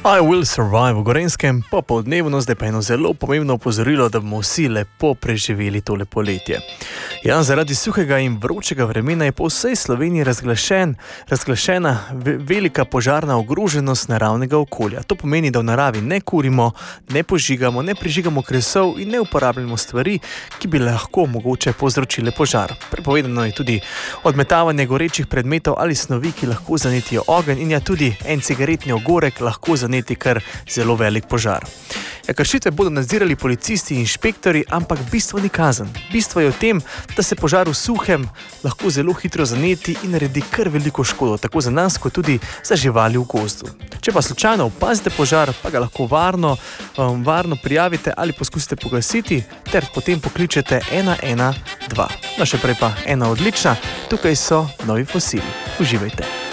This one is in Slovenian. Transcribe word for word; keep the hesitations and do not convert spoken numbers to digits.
I will survive v Gorenjskem, popoldnevno, zdaj pa eno zelo pomembno opozorilo, da bomo vsi lepo preživeli tole poletje. Ja, zaradi suhega in vročega vremena je po vsej Sloveniji razglašen, razglašena velika požarna ogroženost naravnega okolja. To pomeni, da v naravi ne kurimo, ne požigamo, ne prižigamo kresov in ne uporabljamo stvari, ki bi lahko mogoče povzročile požar. Prepovedano je tudi odmetavanje gorečih predmetov ali snovi, ki lahko zanetijo ogenj, in ja, tudi en cigaretni ogorek lahko zaneti kar zelo velik požar. Ja, kršitve bodo nadzirali policisti in inšpektori, ampak bistvo ni kazen. Bistvo je v tem, da se požar v suhem lahko zelo hitro zaneti in naredi kar veliko škodo, tako za nas, kot tudi za živali v gozdu. Če pa slučajno opazite požar, pa ga lahko varno, um, varno prijavite ali poskusite pogasiti, ter potem pokličete ena ena dva. No, še prej pa ena odlična, tukaj so Novi fosili. Uživajte.